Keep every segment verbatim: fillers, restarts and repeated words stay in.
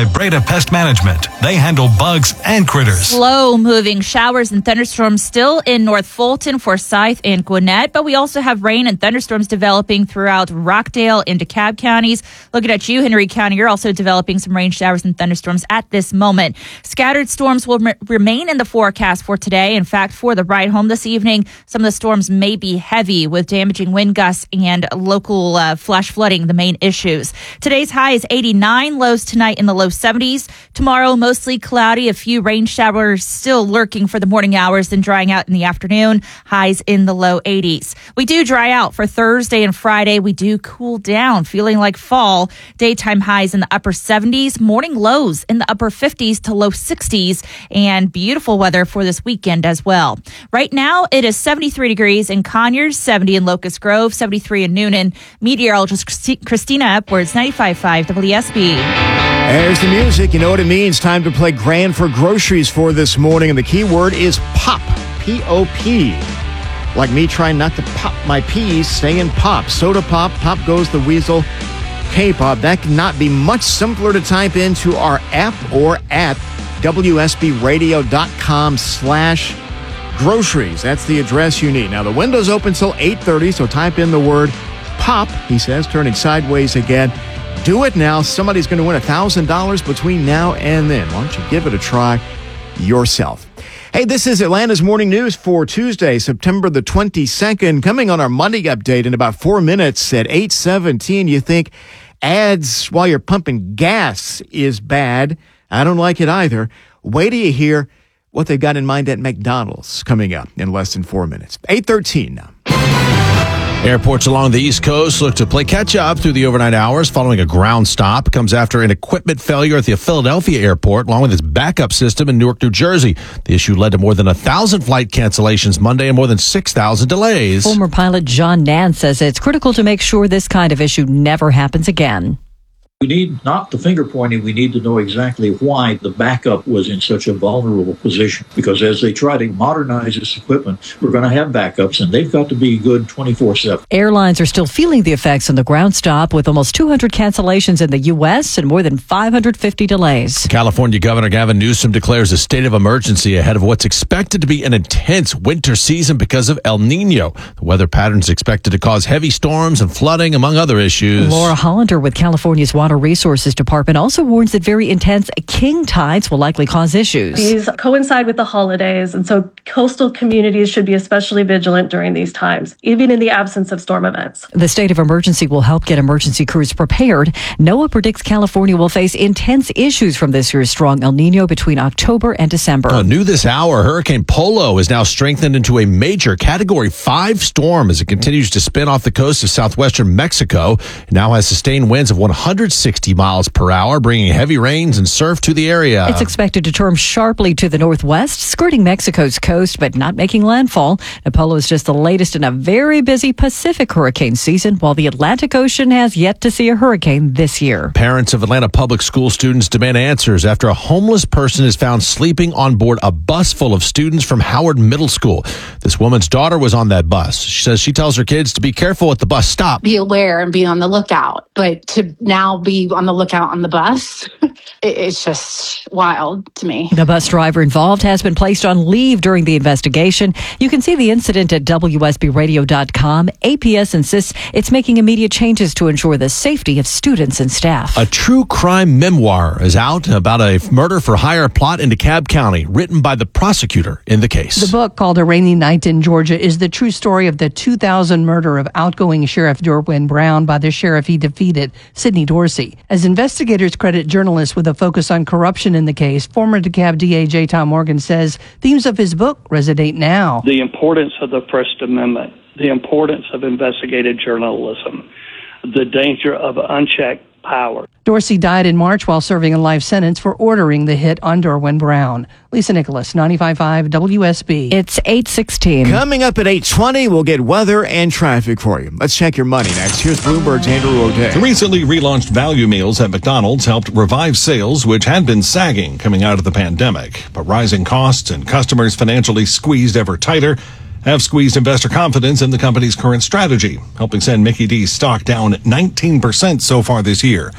Breda Pest Management. They handle bugs and critters. Slow-moving showers and thunderstorms still in North Fulton, Forsyth, and Gwinnett, but we also have rain and thunderstorms developing throughout Rockdale and DeKalb counties. Looking at you, Henry County, you're also developing some rain showers and thunderstorms at this moment. Scattered storms will re- remain in the forecast for today. In fact, for the ride home this evening, some of the storms may be heavy with damaging wind gusts and local uh, flash flooding, the main issues. Today's high is eighty-nine, lows tonight in the low seventies. Tomorrow, mostly cloudy, a few rain showers still lurking for the morning hours, then drying out in the afternoon, highs in the low eighties. We do dry out for Thursday and Friday. We do cool down, feeling like fall. Daytime highs in the upper seventies, morning lows in the upper fifties to low sixties, and beautiful weather for this weekend as well. Right now, it is seventy-three degrees in Conyers, seventy in Locust Grove, seventy-three in Noonan. Meteorologist Christina Upwards, ninety-five point five W S B. There's the music. You know what it means. Time to play Grand for Groceries for this morning. And the key word is pop. P O P. Like me trying not to pop my peas, saying pop. Soda pop, pop goes the weasel. K-pop. That cannot be much simpler to type into our app or at W S B radio dot com slash groceries. That's the address you need. Now, the window's open till eight thirty, so type in the word pop, he says, turning sideways again. Do it now. Somebody's going to win one thousand dollars between now and then. Why don't you give it a try yourself? Hey, this is Atlanta's Morning News for Tuesday, September the twenty-second. Coming on our Monday update in about four minutes at eight seventeen. You think ads while you're pumping gas is bad. I don't like it either. Wait till you hear what they've got in mind at McDonald's coming up in less than four minutes. eight thirteen now. Airports along the East Coast look to play catch-up through the overnight hours following a ground stop. It comes after an equipment failure at the Philadelphia airport, along with its backup system in Newark, New Jersey. The issue led to more than one thousand flight cancellations Monday and more than six thousand delays. Former pilot John Nance says it's critical to make sure this kind of issue never happens again. We need not the finger pointing, we need to know exactly why the backup was in such a vulnerable position. Because as they try to modernize this equipment, we're going to have backups, and they've got to be good twenty-four seven. Airlines are still feeling the effects on the ground stop, with almost two hundred cancellations in the U S and more than five hundred fifty delays. California Governor Gavin Newsom declares a state of emergency ahead of what's expected to be an intense winter season because of El Nino. The weather pattern is expected to cause heavy storms and flooding, among other issues. Laura Hollander with California's Water Resources Department also warns that very intense king tides will likely cause issues. These coincide with the holidays, and so coastal communities should be especially vigilant during these times, even in the absence of storm events. The state of emergency will help get emergency crews prepared. NOAA predicts California will face intense issues from this year's strong El Nino between October and December. Uh, new this hour, Hurricane Polo is now strengthened into a major Category five storm as it continues to spin off the coast of southwestern Mexico. It now has sustained winds of one hundred sixty miles per hour, bringing heavy rains and surf to the area. It's expected to turn sharply to the northwest, skirting Mexico's coast, but not making landfall. Polo is just the latest in a very busy Pacific hurricane season, while the Atlantic Ocean has yet to see a hurricane this year. Parents of Atlanta public school students demand answers after a homeless person is found sleeping on board a bus full of students from Howard Middle School. This woman's daughter was on that bus. She says she tells her kids to be careful at the bus stop. Be aware and be on the lookout. But to now be on the lookout on the bus, it's just wild to me. The bus driver involved has been placed on leave during the investigation. You can see the incident at W S B radio dot com. A P S insists it's making immediate changes to ensure the safety of students and staff. A true crime memoir is out about a murder for hire plot in DeKalb County, written by the prosecutor in the case. The book, called A Rainy Night in Georgia, is the true story of the two thousand murder of outgoing Sheriff Derwin Brown by the sheriff he defeated, Sidney Dorsey. As investigators credit journalists with a focus on corruption in the case, former DeKalb D A J. Tom Morgan says themes of his book resonate now. The importance of the First Amendment, the importance of investigative journalism, the danger of unchecked power. Dorsey died in March while serving a life sentence for ordering the hit on Derwin Brown. Lisa Nicholas, ninety-five point five W S B. It's eight sixteen. Coming up at eight twenty, we'll get weather and traffic for you. Let's check your money next. Here's Bloomberg's Andrew O'Day. The recently relaunched value meals at McDonald's helped revive sales, which had been sagging coming out of the pandemic. But rising costs and customers financially squeezed ever tighter have squeezed investor confidence in the company's current strategy, helping send Mickey D's stock down nineteen percent so far this year.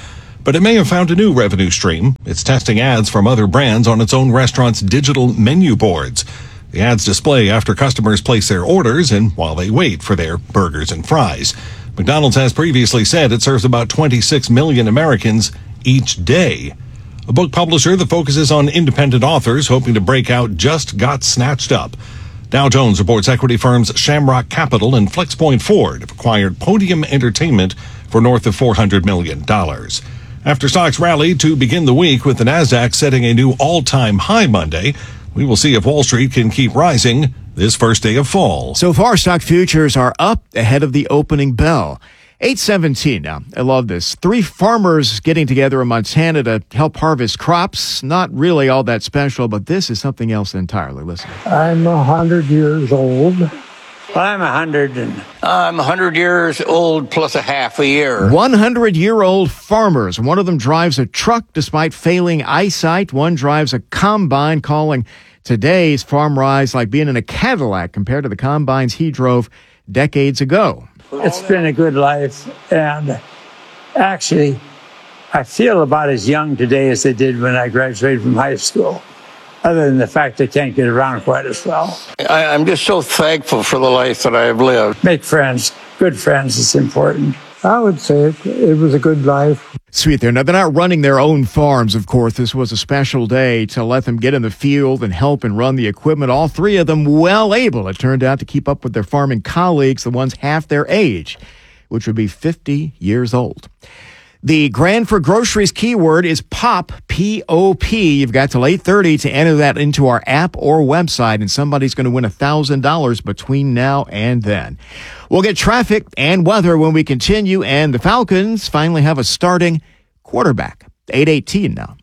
But it may have found a new revenue stream. It's testing ads from other brands on its own restaurant's digital menu boards. The ads display after customers place their orders and while they wait for their burgers and fries. McDonald's has previously said it serves about twenty-six million Americans each day. A book publisher that focuses on independent authors hoping to break out just got snatched up. Dow Jones reports equity firms Shamrock Capital and FlexPoint Ford have acquired Podium Entertainment for north of four hundred million dollars. After stocks rallied to begin the week with the Nasdaq setting a new all-time high Monday, we will see if Wall Street can keep rising this first day of fall. So far, stock futures are up ahead of the opening bell. eight seventeen now. I love this. Three farmers getting together in Montana to help harvest crops. Not really all that special, but this is something else entirely. Listen. I'm a hundred years old. I'm a hundred and I'm a hundred years old plus a half a year. one hundred year old farmers. One of them drives a truck despite failing eyesight. One drives a combine, calling today's farm rise like being in a Cadillac compared to the combines he drove decades ago. It's been a good life, and actually, I feel about as young today as I did when I graduated from high school, other than the fact I can't get around quite as well. I, I'm just so thankful for the life that I have lived. Make friends, good friends is important. I would say it, it was a good life. Sweet there. Now, they're not running their own farms, of course. This was a special day to let them get in the field and help and run the equipment. All three of them well able, it turned out, to keep up with their farming colleagues, the ones half their age, which would be fifty years old. The Grand for Groceries keyword is POP, P O P. You've got till eight thirty to enter that into our app or website, and somebody's going to win one thousand dollars between now and then. We'll get traffic and weather when we continue, and the Falcons finally have a starting quarterback. eight eighteen now.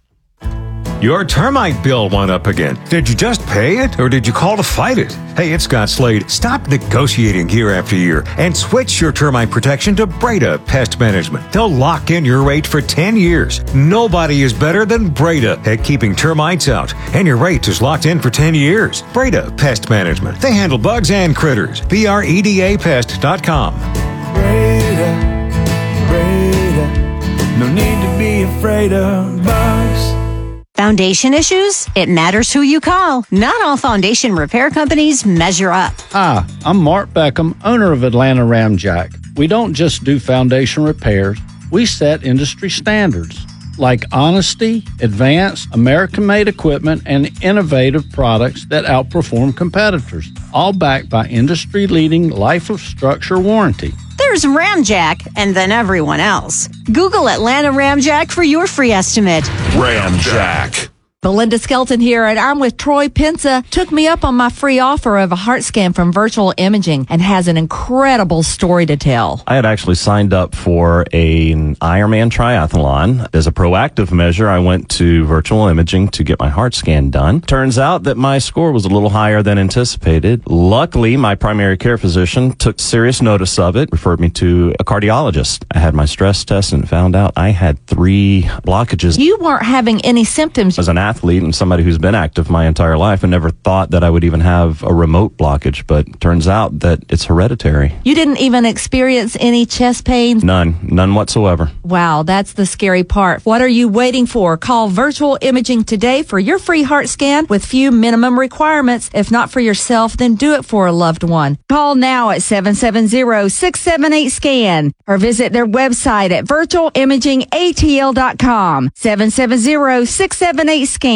Your termite bill went up again. Did you just pay it, or did you call to fight it? Hey, it's Scott Slade. Stop negotiating year after year and switch your termite protection to Breda Pest Management. They'll lock in your rate for ten years. Nobody is better than Breda at keeping termites out, and your rate is locked in for ten years. Breda Pest Management. They handle bugs and critters. B R E D A pest dot com. Breda, Breda. No need to be afraid of bugs. Foundation issues? It matters who you call. Not all foundation repair companies measure up. Hi, I'm Mark Beckham, owner of Atlanta Ramjack. We don't just do foundation repairs, we set industry standards like honesty, advanced, American-made equipment, and innovative products that outperform competitors, all backed by industry-leading life of structure warranty. There's Ramjack, and then everyone else. Google Atlanta Ramjack for your free estimate. Ramjack. Belinda Skelton here, and I'm with Troy Pensa. Took me up on my free offer of a heart scan from Virtual Imaging and has an incredible story to tell. I had actually signed up for a, an Ironman triathlon. As a proactive measure, I went to Virtual Imaging to get my heart scan done. Turns out that my score was a little higher than anticipated. Luckily, my primary care physician took serious notice of it, referred me to a cardiologist. I had my stress test and found out I had three blockages. You weren't having any symptoms. As an athlete and somebody who's been active my entire life, I never thought that I would even have a remote blockage, but turns out that it's hereditary. You didn't even experience any chest pain? None. None whatsoever. Wow, that's the scary part. What are you waiting for? Call Virtual Imaging today for your free heart scan with few minimum requirements. If not for yourself, then do it for a loved one. Call now at seven seven zero, six seven eight, SCAN or visit their website at virtual imaging A T L dot com. seven seven zero, six seven eight, SCAN.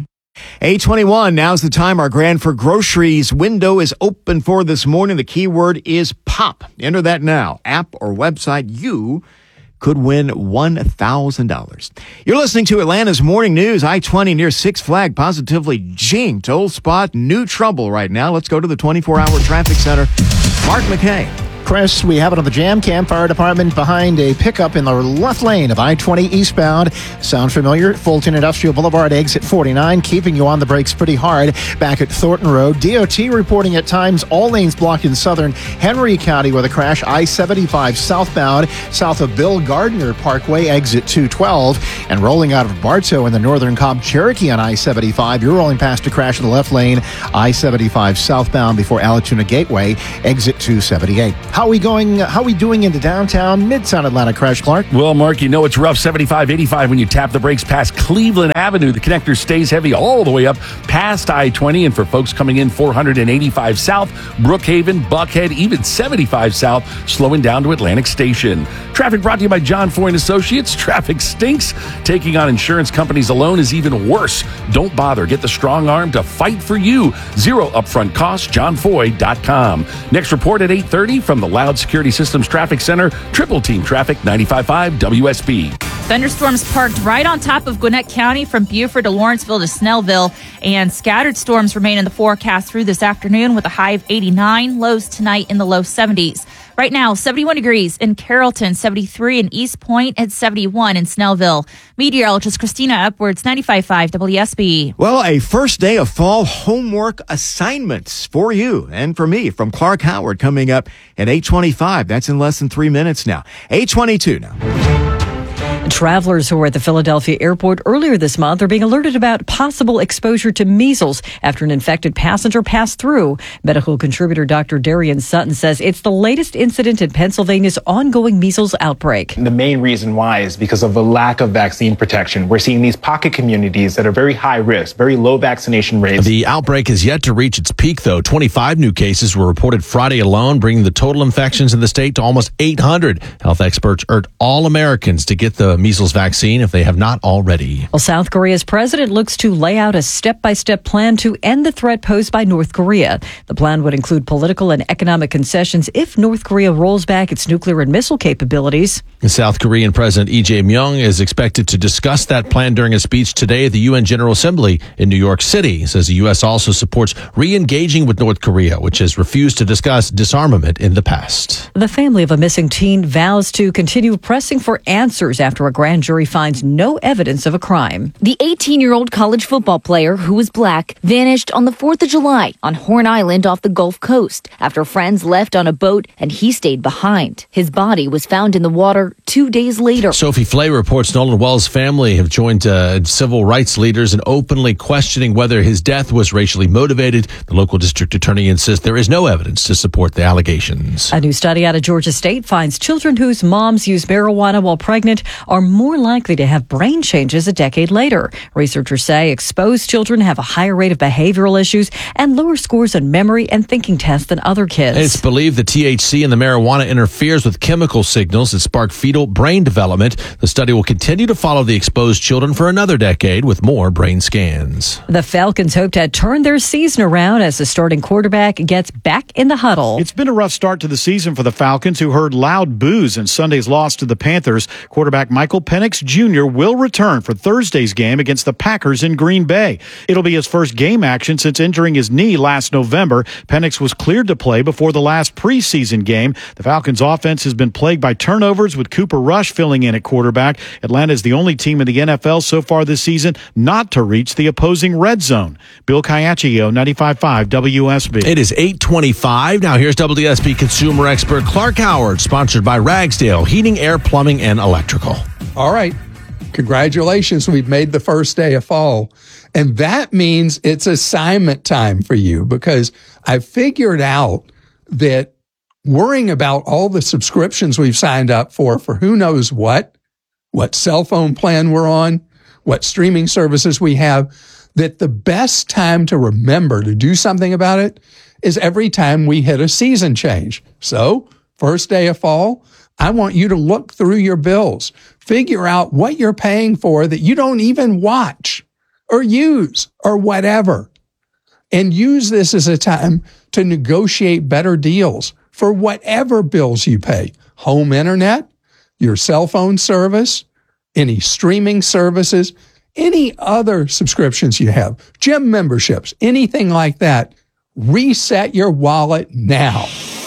eight twenty-one, now's the time our Grand for Groceries window is open for this morning. The keyword is POP. Enter that now. App or website, you could win one thousand dollars. You're listening to Atlanta's Morning News. I twenty near Six Flag positively jinked. Old spot, new trouble right now. Let's go to the twenty-four hour traffic center. Mark McKay. Chris, we have it on the Jam Cam Fire Department behind a pickup in the left lane of I twenty eastbound. Sound familiar? Fulton Industrial Boulevard, exit forty-nine, keeping you on the brakes pretty hard. Back at Thornton Road, D O T reporting at times all lanes blocked in southern Henry County with a crash. I seventy-five southbound, south of Bill Gardner Parkway, exit two twelve. And rolling out of Bartow in the northern Cobb Cherokee on I seventy-five, you're rolling past a crash in the left lane, I seventy-five southbound before Alatoona Gateway, exit two seventy-eight. How are we going? How are we doing into downtown Midtown Atlanta, Crash Clark? Well, Mark, you know it's rough seventy-five eighty-five when you tap the brakes past Cleveland Avenue. The connector stays heavy all the way up past I twenty. And for folks coming in four eighty-five South, Brookhaven, Buckhead, even seventy-five South, slowing down to Atlantic Station. Traffic brought to you by John Foy and Associates. Traffic stinks. Taking on insurance companies alone is even worse. Don't bother. Get the strong arm to fight for you. Zero upfront cost. john foy dot com. Next report at eight thirty from the Loud Security Systems Traffic Center. Triple Team Traffic ninety-five point five W S B. Thunderstorms parked right on top of Gwinnett County from Beaufort to Lawrenceville to Snellville, and scattered storms remain in the forecast through this afternoon with a high of eighty-nine, lows tonight in the low seventies. Right now, seventy-one degrees in Carrollton, seventy-three in East Point, and seventy-one in Snellville. Meteorologist Christina Upwards, ninety-five point five W S B. Well, a first day of fall homework assignments for you and for me from Clark Howard coming up at eight twenty-five. That's in less than three minutes now. eight twenty-two now. Travelers who were at the Philadelphia airport earlier this month are being alerted about possible exposure to measles after an infected passenger passed through. Medical contributor Doctor Darian Sutton says it's the latest incident in Pennsylvania's ongoing measles outbreak. The main reason why is because of the lack of vaccine protection. We're seeing these pocket communities that are very high risk, very low vaccination rates. The outbreak has yet to reach its peak, though. twenty-five new cases were reported Friday alone, bringing the total infections in the state to almost eight hundred. Health experts urge all Americans to get the measles vaccine if they have not already. Well, South Korea's president looks to lay out a step-by-step plan to end the threat posed by North Korea. The plan would include political and economic concessions if North Korea rolls back its nuclear and missile capabilities. South Korean President Lee Jae-myung is expected to discuss that plan during a speech today at the U N General Assembly in New York City. He says the U S also supports re-engaging with North Korea, which has refused to discuss disarmament in the past. The family of a missing teen vows to continue pressing for answers after a grand jury finds no evidence of a crime. The eighteen-year-old college football player, who was black, vanished on the fourth of July on Horn Island off the Gulf Coast after friends left on a boat and he stayed behind. His body was found in the water two days later. Sophie Flay reports Nolan Wells' family have joined uh, civil rights leaders in openly questioning whether his death was racially motivated. The local district attorney insists there is no evidence to support the allegations. A new study out of Georgia State finds children whose moms use marijuana while pregnant are more likely to have brain changes a decade later. Researchers say exposed children have a higher rate of behavioral issues and lower scores on memory and thinking tests than other kids. It's believed the T H C in the marijuana interferes with chemical signals that spark fetal brain development. The study will continue to follow the exposed children for another decade with more brain scans. The Falcons hope to turn their season around as the starting quarterback gets back in the huddle. It's been a rough start to the season for the Falcons, who heard loud boos in Sunday's loss to the Panthers. Quarterback Michael Penix Junior will return for Thursday's game against the Packers in Green Bay. It'll be his first game action since injuring his knee last November. Penix was cleared to play before the last preseason game. The Falcons' offense has been plagued by turnovers, with Cooper Rush filling in at quarterback. Atlanta is the only team in the N F L so far this season not to reach the opposing red zone. Bill Caiaccio, ninety-five point five W S B. It is eight twenty-five. Now here's W S B consumer expert Clark Howard, sponsored by Ragsdale Heating, Air, Plumbing, and Electrical. All right. Congratulations. We've made the first day of fall. And that means it's assignment time for you, because I figured out that worrying about all the subscriptions we've signed up for, for who knows what, what cell phone plan we're on, what streaming services we have, that the best time to remember to do something about it is every time we hit a season change. So, first day of fall, I want you to look through your bills, figure out what you're paying for that you don't even watch or use or whatever, and use this as a time to negotiate better deals for whatever bills you pay. Home internet, your cell phone service, any streaming services, any other subscriptions you have, gym memberships, anything like that. Reset your wallet now.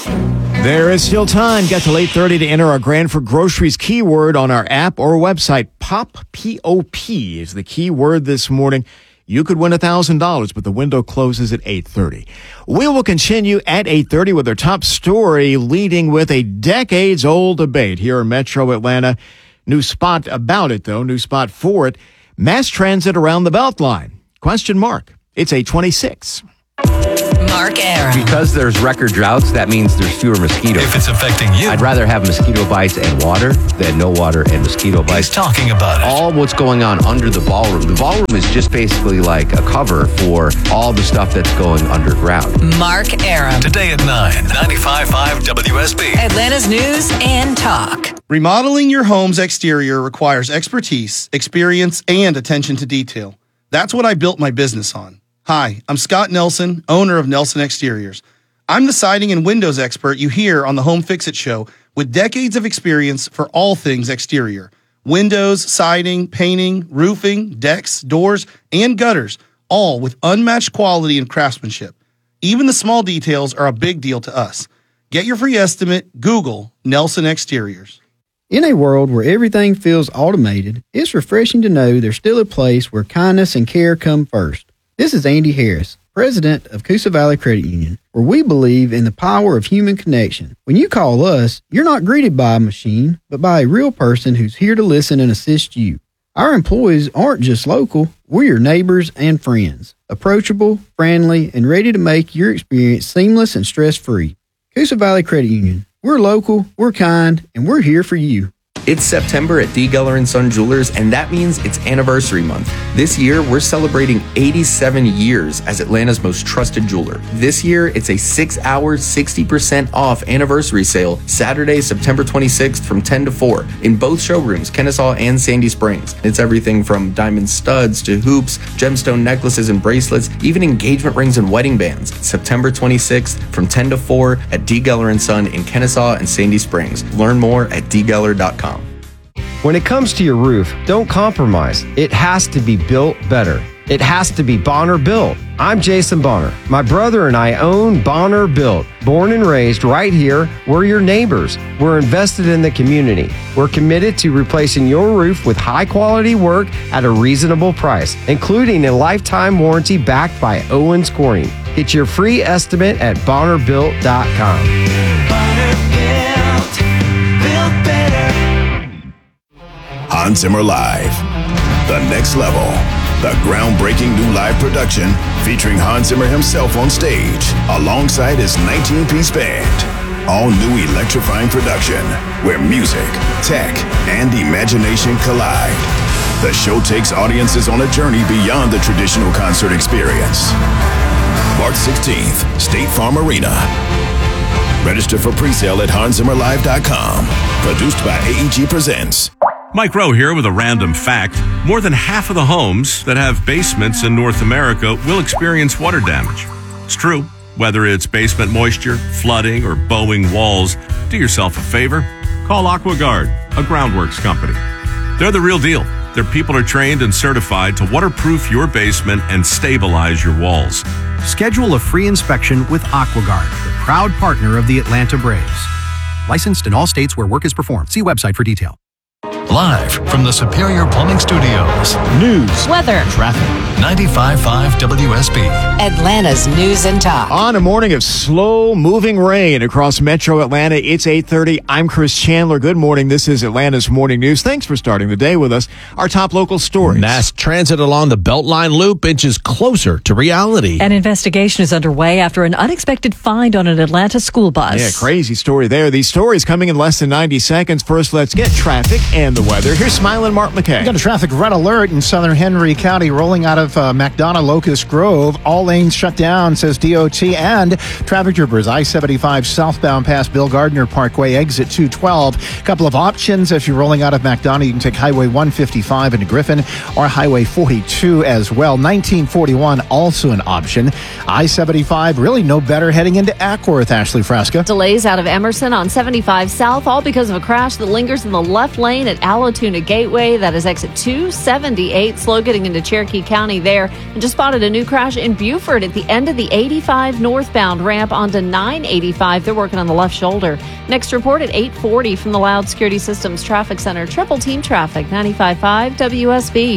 There is still time. Get till eight thirty to enter our Grand for Groceries keyword on our app or website. POP, P O P, is the keyword this morning. You could win one thousand dollars, but the window closes at eight thirty. We will continue at eight thirty with our top story, leading with a decades-old debate here in Metro Atlanta. New spot about it, though. New spot for it. Mass transit around the Beltline. Question mark. It's eight twenty-six. Mark Aram. Because there's record droughts, that means there's fewer mosquitoes. If it's affecting you, I'd rather have mosquito bites and water than no water and mosquito bites. He's talking about it. All what's going on under the ballroom. The ballroom is just basically like a cover for all the stuff that's going underground. Mark Aram. Today at nine, ninety-five point five W S B. Atlanta's News and Talk. Remodeling your home's exterior requires expertise, experience, and attention to detail. That's what I built my business on. Hi, I'm Scott Nelson, owner of Nelson Exteriors. I'm the siding and windows expert you hear on the Home Fix-It Show with decades of experience for all things exterior. Windows, siding, painting, roofing, decks, doors, and gutters, all with unmatched quality and craftsmanship. Even the small details are a big deal to us. Get your free estimate, Google Nelson Exteriors. In a world where everything feels automated, it's refreshing to know there's still a place where kindness and care come first. This is Andy Harris, president of Coosa Valley Credit Union, where we believe in the power of human connection. When you call us, you're not greeted by a machine, but by a real person who's here to listen and assist you. Our employees aren't just local, we're your neighbors and friends, approachable, friendly, and ready to make your experience seamless and stress-free. Coosa Valley Credit Union. We're local, we're kind, and we're here for you. It's September at D. Geller and Son Jewelers, and that means it's anniversary month. This year, we're celebrating eighty-seven years as Atlanta's most trusted jeweler. This year, it's a six-hour, sixty percent off anniversary sale, Saturday, September twenty-sixth from ten to four in both showrooms, Kennesaw and Sandy Springs. It's everything from diamond studs to hoops, gemstone necklaces and bracelets, even engagement rings and wedding bands. September twenty-sixth from ten to four at D. Geller and Son in Kennesaw and Sandy Springs. Learn more at d geller dot com. When it comes to your roof, don't compromise. It has to be built better. It has to be Bonner Built. I'm Jason Bonner. My brother and I own Bonner Built. Born and raised right here, we're your neighbors. We're invested in the community. We're committed to replacing your roof with high quality work at a reasonable price, including a lifetime warranty backed by Owens Corning. Get your free estimate at bonner built dot com. Bonner Built. Built better. Hans Zimmer Live, the next level. The groundbreaking new live production featuring Hans Zimmer himself on stage alongside his nineteen-piece band. All new electrifying production where music, tech, and imagination collide. The show takes audiences on a journey beyond the traditional concert experience. March sixteenth, State Farm Arena. Register for pre-sale at hans zimmer live dot com. Produced by A E G Presents. Mike Rowe here with a random fact. More than half of the homes that have basements in North America will experience water damage. It's true. Whether it's basement moisture, flooding, or bowing walls, do yourself a favor. Call AquaGuard, a groundworks company. They're the real deal. Their people are trained and certified to waterproof your basement and stabilize your walls. Schedule a free inspection with AquaGuard, the proud partner of the Atlanta Braves. Licensed in all states where work is performed. See website for detail. Live from the Superior Plumbing Studios. News, weather, traffic. ninety-five point five W S B. Atlanta's News and Talk. On a morning of slow-moving rain across metro Atlanta, it's eight thirty. I'm Chris Chandler. Good morning. This is Atlanta's Morning News. Thanks for starting the day with us. Our top local stories. Mass transit along the Beltline Loop inches closer to reality. An investigation is underway after an unexpected find on an Atlanta school bus. Yeah, crazy story there. These stories coming in less than ninety seconds. First, let's get traffic and the weather. Here's Smiling Mark McKay. We got a traffic red alert in southern Henry County rolling out of uh, McDonough Locust Grove. All lanes shut down, says D O T, and traffic troopers. I seventy-five southbound past Bill Gardner Parkway, exit two twelve. A couple of options. If you're rolling out of McDonough, you can take Highway one fifty-five into Griffin or Highway forty-two as well. nineteen forty-one also an option. I seventy-five, really no better heading into Ackworth, Ashley Fresca. Delays out of Emerson on seventy-five south, all because of a crash that lingers in the left lane at Allatoona Gateway. That is exit two seventy-eight. Slow getting into Cherokee County there. And just spotted a new crash in Buford at the end of the eighty-five northbound ramp onto nine eighty-five. They're working on the left shoulder. Next report at eight forty from the Loud Security Systems Traffic Center. Triple team traffic, ninety-five point five W S B.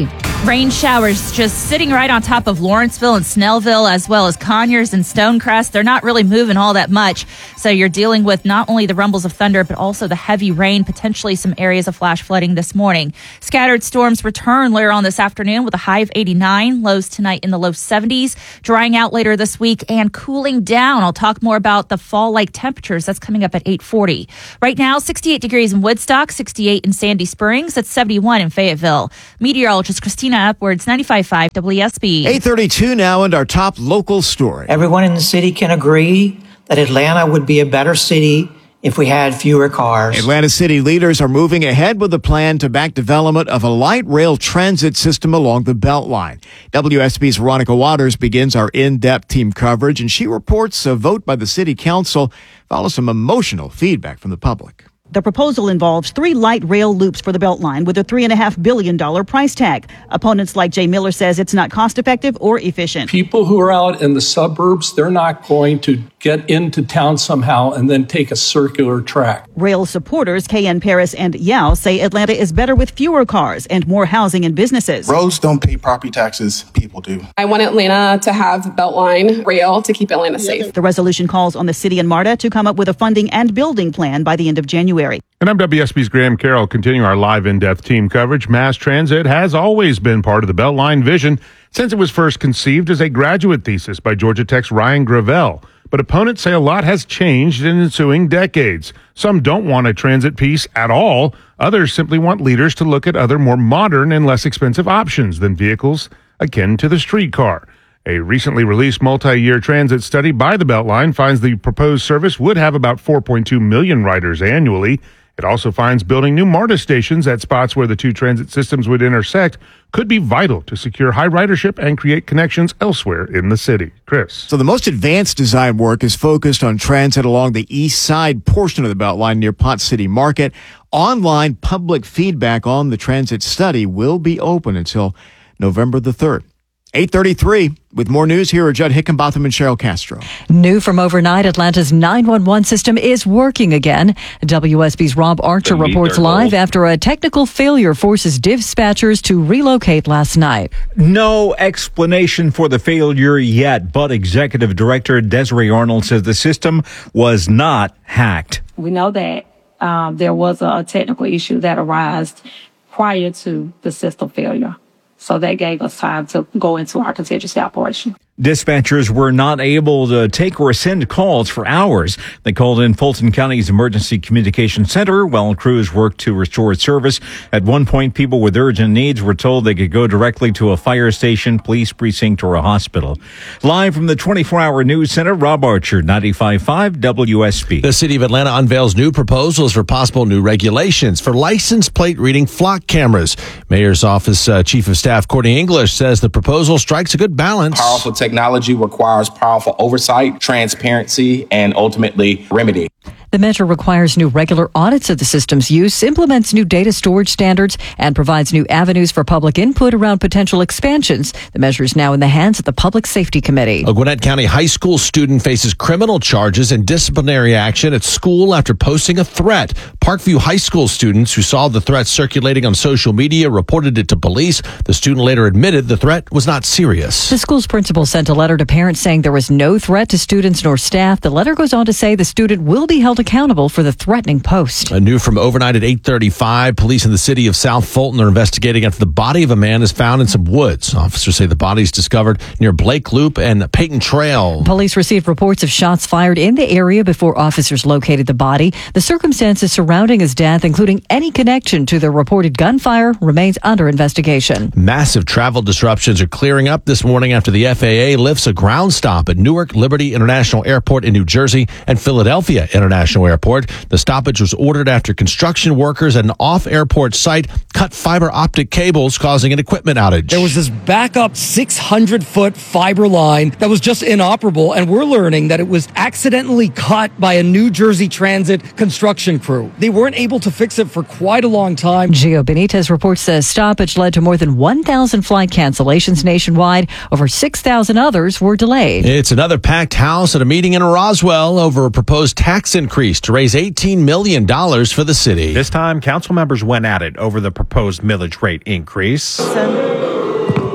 Rain showers just sitting right on top of Lawrenceville and Snellville, as well as Conyers and Stonecrest. They're not really moving all that much. So you're dealing with not only the rumbles of thunder, but also the heavy rain, potentially some areas of flash flooding this morning. Scattered storms return later on this afternoon with a high of eighty-nine, lows tonight in the low seventies, drying out later this week and cooling down. I'll talk more about the fall-like temperatures. That's coming up at eight forty. Right now, sixty-eight degrees in Woodstock, sixty-eight in Sandy Springs, at seventy-one in Fayetteville. Meteorologist Christina Upwards, ninety-five point five W S B. eight thirty-two now, and our top local story. Everyone in the city can agree that Atlanta would be a better city if we had fewer cars. Atlanta city leaders are moving ahead with a plan to back development of a light rail transit system along the Beltline. W S B's Veronica Waters begins our in-depth team coverage, and she reports a vote by the city council follows some emotional feedback from the public. The proposal involves three light rail loops for the Beltline with a three point five billion dollars price tag. Opponents like Jay Miller says it's not cost effective or efficient. People who are out in the suburbs, they're not going to get into town somehow and then take a circular track. Rail supporters K N Paris and Yao say Atlanta is better with fewer cars and more housing and businesses. Roads don't pay property taxes, people do. I want Atlanta to have Beltline rail to keep Atlanta safe. The resolution calls on the city and MARTA to come up with a funding and building plan by the end of January. And I'm W S B's Graham Carroll, continuing our live in-depth team coverage. Mass transit has always been part of the Beltline vision since it was first conceived as a graduate thesis by Georgia Tech's Ryan Gravel. But opponents say a lot has changed in ensuing decades. Some don't want a transit piece at all. Others simply want leaders to look at other more modern and less expensive options than vehicles akin to the streetcar. A recently released multi-year transit study by the Beltline finds the proposed service would have about four point two million riders annually. It also finds building new MARTA stations at spots where the two transit systems would intersect could be vital to secure high ridership and create connections elsewhere in the city. Chris. So the most advanced design work is focused on transit along the east side portion of the Beltline near Pot City Market. Online public feedback on the transit study will be open until November the third. eight thirty-three. With more news, here are Judd Hickenbotham and Cheryl Castro. New from overnight, Atlanta's nine one one system is working again. W S B's Rob Archer reports live after a technical failure forces dispatchers to relocate last night. No explanation for the failure yet, but Executive Director Desiree Arnold says the system was not hacked. We know that um, there was a technical issue that arose prior to the system failure. So that gave us time to go into our contingency operation. Dispatchers were not able to take or send calls for hours. They called in Fulton County's Emergency Communication Center while crews worked to restore service. At one point, people with urgent needs were told they could go directly to a fire station, police precinct, or a hospital. Live from the twenty-four hour News Center, Rob Archer, ninety-five point five W S B. The City of Atlanta unveils new proposals for possible new regulations for license plate reading flock cameras. Mayor's office uh, Chief of Staff Courtney English says the proposal strikes a good balance. Powerful technology requires powerful oversight, transparency, and ultimately remedy. The measure requires new regular audits of the system's use, implements new data storage standards, and provides new avenues for public input around potential expansions. The measure is now in the hands of the Public Safety Committee. A Gwinnett County high school student faces criminal charges and disciplinary action at school after posting a threat. Parkview High School students who saw the threat circulating on social media reported it to police. The student later admitted the threat was not serious. The school's principal sent a letter to parents saying there was no threat to students nor staff. The letter goes on to say the student will be held accountable for the threatening post. A new from overnight at eight thirty-five. Police in the city of South Fulton are investigating after the body of a man is found in some woods. Officers say the body is discovered near Blake Loop and Peyton Trail. Police received reports of shots fired in the area before officers located the body. The circumstances surrounding his death, including any connection to the reported gunfire, remains under investigation. Massive travel disruptions are clearing up this morning after the F A A lifts a ground stop at Newark Liberty International Airport in New Jersey and Philadelphia International Airport. The stoppage was ordered after construction workers at an off-airport site cut fiber optic cables, causing an equipment outage. There was this backup six hundred foot fiber line that was just inoperable, and we're learning that it was accidentally cut by a New Jersey Transit construction crew. They weren't able to fix it for quite a long time. Gio Benitez reports the stoppage led to more than one thousand flight cancellations nationwide. Over six thousand others were delayed. It's another packed house at a meeting in Roswell over a proposed tax increase to raise eighteen million dollars for the city. This time, council members went at it over the proposed millage rate increase.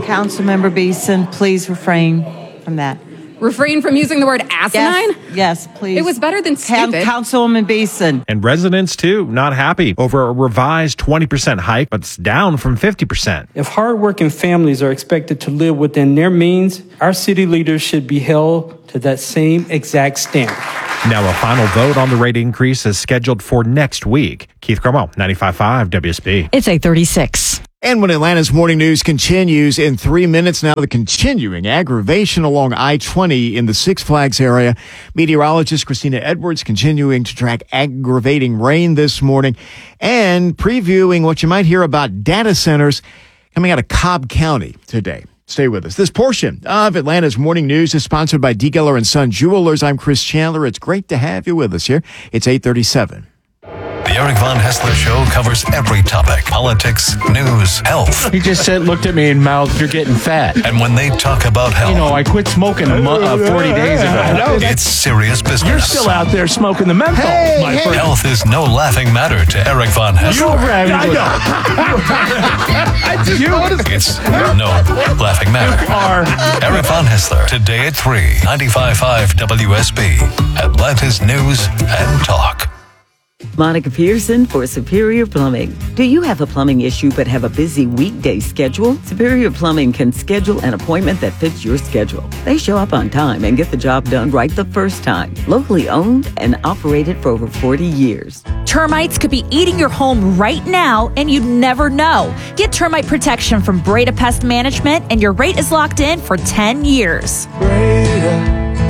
Councilmember Beeson, please refrain from that. Refrain from using the word asinine? Yes, yes, please. It was better than stupid. Councilwoman Beeson. And residents, too, not happy over a revised twenty percent hike, but it's down from fifty percent. If hardworking families are expected to live within their means, our city leaders should be held to that same exact standard. Now a final vote on the rate increase is scheduled for next week. Keith Cromwell, ninety-five point five W S B. It's eight thirty-six. And when Atlanta's morning news continues in three minutes now, the continuing aggravation along I twenty in the Six Flags area. Meteorologist Christina Edwards continuing to track aggravating rain this morning and previewing what you might hear about data centers coming out of Cobb County today. Stay with us. This portion of Atlanta's morning news is sponsored by D. Geller and Son Jewelers. I'm Chris Chandler. It's great to have you with us here. It's eight thirty-seven. The Eric Von Hessler Show covers every topic: politics, news, health. He just said, looked at me and mouthed, "You're getting fat." And when they talk about health, you know, I quit smoking a mo- uh, forty days ago. It's serious business. You're still out there smoking the menthol, Hey, my hey. friend. Health is no laughing matter to Eric Von Hessler. You're having I I just noticed. It's no laughing matter. Eric Von Hessler, today at three, ninety-five point five W S B, Atlanta's News and Talk. Monica Pearson for Superior Plumbing. Do you have a plumbing issue but have a busy weekday schedule? Superior Plumbing can schedule an appointment that fits your schedule. They show up on time and get the job done right the first time. Locally owned and operated for over forty years. Termites could be eating your home right now, and you'd never know. Get termite protection from Breda Pest Management, and your rate is locked in for ten years. Breda,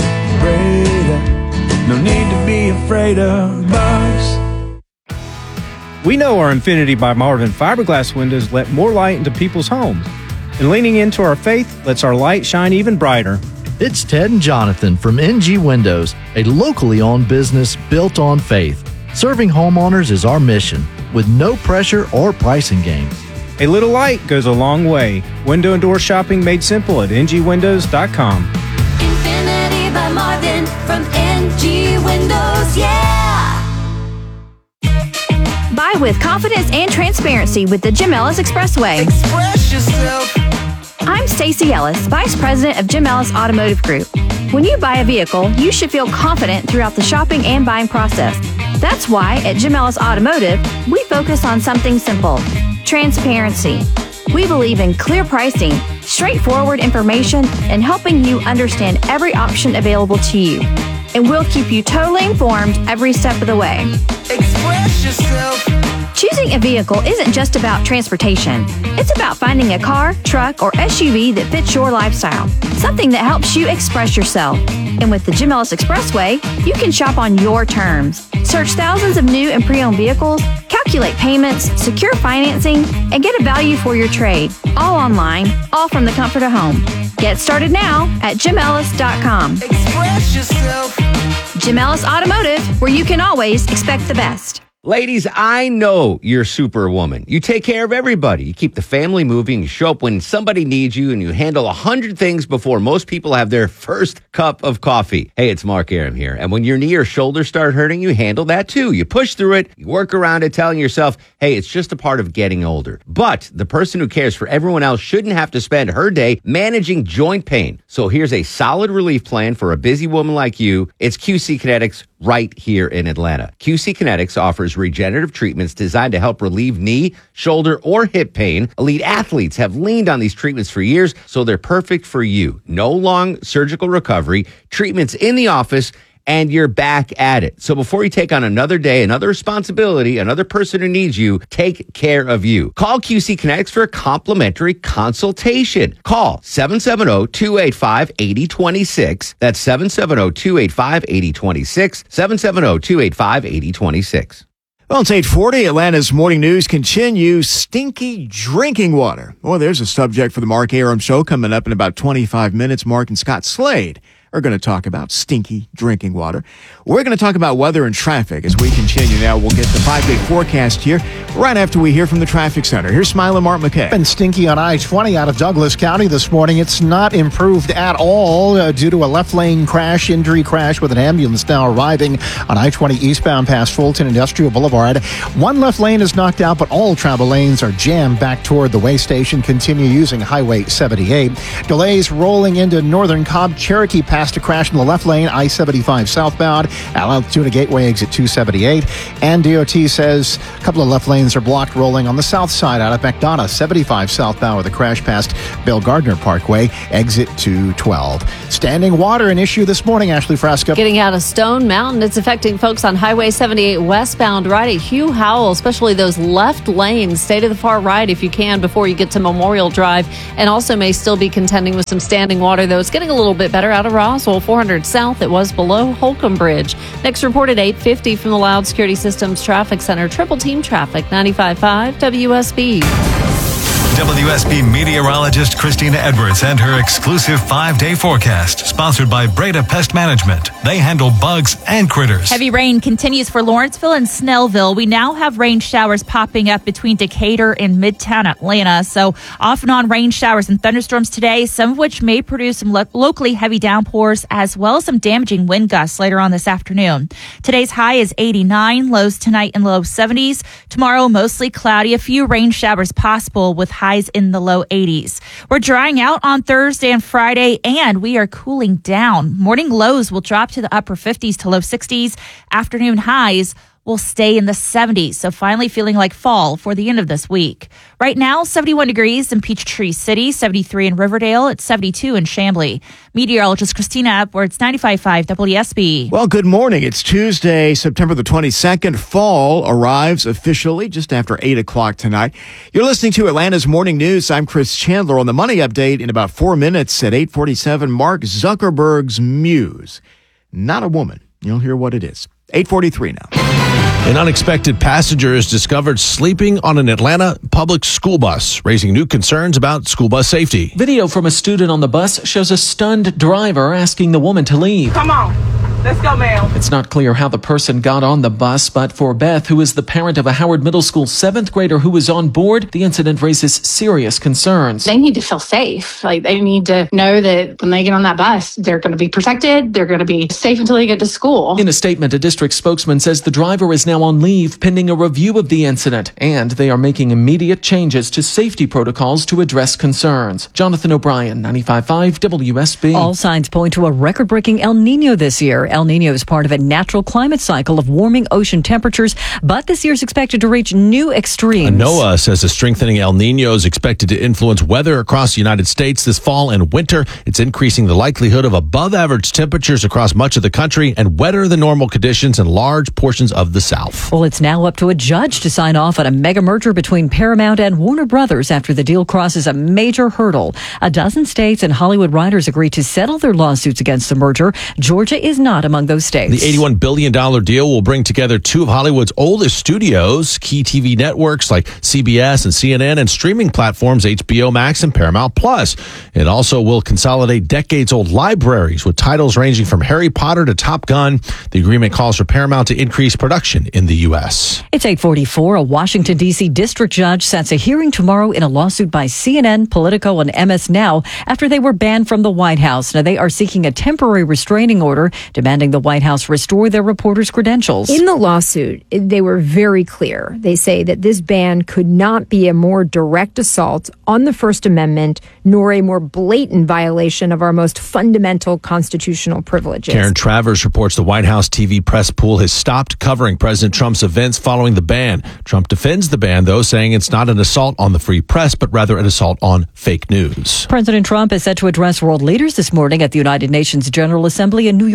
Breda, no need to be afraid of bugs. We know our Infinity by Marvin fiberglass windows let more light into people's homes. And leaning into our faith lets our light shine even brighter. It's Ted and Jonathan from N G Windows, a locally owned business built on faith. Serving homeowners is our mission, with no pressure or pricing games. A little light goes a long way. Window and door shopping made simple at N G windows dot com. Infinity by Marvin from N G Windows, yeah! Buy with confidence and transparency with the Jim Ellis Expressway. Express yourself. I'm Stacey Ellis, Vice President of Jim Ellis Automotive Group. When you buy a vehicle, you should feel confident throughout the shopping and buying process. That's why at Jim Ellis Automotive, we focus on something simple: transparency. We believe in clear pricing, straightforward information, and helping you understand every option available to you. And we'll keep you totally informed every step of the way. Express yourself. Choosing a vehicle isn't just about transportation. It's about finding a car, truck, or S U V that fits your lifestyle. Something that helps you express yourself. And with the Jim Ellis Expressway, you can shop on your terms. Search thousands of new and pre-owned vehicles, calculate payments, secure financing, and get a value for your trade. All online, all from the comfort of home. Get started now at jim ellis dot com. Express yourself. Jim Ellis Automotive, where you can always expect the best. Ladies, I know you're Superwoman. You take care of everybody. You keep the family moving. You show up when somebody needs you, and you handle a hundred things before most people have their first cup of coffee. Hey, it's Mark Aram here. And when your knee or shoulder start hurting, you handle that too. You push through it. You work around it, telling yourself, hey, it's just a part of getting older. But the person who cares for everyone else shouldn't have to spend her day managing joint pain. So here's a solid relief plan for a busy woman like you. It's Q C Kinetics right here in Atlanta. Q C Kinetics offers regenerative treatments designed to help relieve knee, shoulder, or hip pain. Elite athletes have leaned on these treatments for years, so they're perfect for you. No long surgical recovery, treatments in the office, and you're back at it. So before you take on another day, another responsibility, another person who needs you, take care of you. Call Q C Kinetics for a complimentary consultation. Call seven seven zero, two eight five, eight zero two six. That's seven seven zero, two eight five, eight zero two six. seven seven zero, two eight five, eight zero two six. Well, it's eight forty. Atlanta's morning news continues. Stinky drinking water. Well, there's a subject for the Mark Aram Show coming up in about twenty-five minutes. Mark and Scott Slade are going to talk about stinky drinking water. We're going to talk about weather and traffic as we continue. Now, we'll get the five-day forecast here right after we hear from the traffic center. Here's Smiling Mark McKay. Been stinky on I twenty out of Douglas County this morning. It's not improved at all uh, due to a left lane crash, injury crash with an ambulance now arriving on I twenty eastbound past Fulton Industrial Boulevard. One left lane is knocked out, but all travel lanes are jammed back toward the way station. Continue using Highway seventy-eight. Delays rolling into northern Cobb. Cherokee past a crash in the left lane, I seventy-five southbound, Altoona Gateway exit two seventy-eight. And D O T says a couple of left lanes are blocked rolling on the south side out of McDonough, seventy-five southbound with a crash past Bill Gardner Parkway, exit two twelve. Standing water, an issue this morning, Ashley Frasco. Getting out of Stone Mountain, it's affecting folks on Highway seventy-eight westbound right at Hugh Howell, especially those left lanes. Stay to the far right if you can before you get to Memorial Drive, and also may still be contending with some standing water, though it's getting a little bit better out of Roswell, four hundred south. It was below Holcomb Bridge. Next report at eight fifty from the Loud Security Systems Traffic Center. Triple Team Traffic, ninety-five point five W S B. W S B meteorologist Christina Edwards and her exclusive five-day forecast, sponsored by Breda Pest Management. They handle bugs and critters. Heavy rain continues for Lawrenceville and Snellville. We now have rain showers popping up between Decatur and Midtown Atlanta. So off and on rain showers and thunderstorms today, some of which may produce some lo- locally heavy downpours as well as some damaging wind gusts later on this afternoon. Today's high is eighty-nine, lows tonight in low seventies. Tomorrow, mostly cloudy, a few rain showers possible with highs in the low eighties. We're drying out on Thursday and Friday, and we are cooling down. Morning lows will drop to the upper fifties to low sixties. Afternoon highs will stay in the seventies. So finally feeling like fall for the end of this week. Right now, seventy-one degrees in Peachtree City, seventy-three in Riverdale, it's seventy-two in Chamblee. Meteorologist Christina Edwards, ninety-five point five W S B. Well, good morning. It's Tuesday, September the twenty-second. Fall arrives officially just after eight o'clock tonight. You're listening to Atlanta's Morning News. I'm Chris Chandler on the Money Update in about four minutes at eight forty-seven. Mark Zuckerberg's muse. Not a woman. You'll hear what it is. eight forty-three now. An unexpected passenger is discovered sleeping on an Atlanta public school bus, raising new concerns about school bus safety. Video from a student on the bus shows a stunned driver asking the woman to leave. Come on. Let's go, ma'am. It's not clear how the person got on the bus, but for Beth, who is the parent of a Howard Middle School seventh grader who was on board, the incident raises serious concerns. They need to feel safe. Like, they need to know that when they get on that bus, they're going to be protected. They're going to be safe until they get to school. In a statement, a district spokesman says the driver is now on leave pending a review of the incident, and they are making immediate changes to safety protocols to address concerns. Jonathan O'Brien, ninety-five point five W S B. All signs point to a record-breaking El Nino this year. El Nino is part of a natural climate cycle of warming ocean temperatures, but this year is expected to reach new extremes. NOAA says a strengthening El Nino is expected to influence weather across the United States this fall and winter. It's increasing the likelihood of above-average temperatures across much of the country and wetter than normal conditions in large portions of the South. Well, it's now up to a judge to sign off on a mega merger between Paramount and Warner Brothers after the deal crosses a major hurdle. A dozen states and Hollywood writers agreed to settle their lawsuits against the merger. Georgia is not among those states. The eighty-one billion dollars deal will bring together two of Hollywood's oldest studios, key T V networks like C B S and C N N, and streaming platforms H B O Max and Paramount Plus. It also will consolidate decades-old libraries with titles ranging from Harry Potter to Top Gun. The agreement calls for Paramount to increase production in the U S. It's eight forty-four. A Washington, D C district judge sets a hearing tomorrow in a lawsuit by C N N, Politico, and M S Now after they were banned from the White House. Now, they are seeking a temporary restraining order, demanding the White House restore their reporters' credentials. In the lawsuit, they were very clear. They say that this ban could not be a more direct assault on the First Amendment, nor a more blatant violation of our most fundamental constitutional privileges. Karen Travers reports the White House T V press pool has stopped covering President Trump's events following the ban. Trump defends the ban, though, saying it's not an assault on the free press, but rather an assault on fake news. President Trump is set to address world leaders this morning at the United Nations General Assembly in New York City.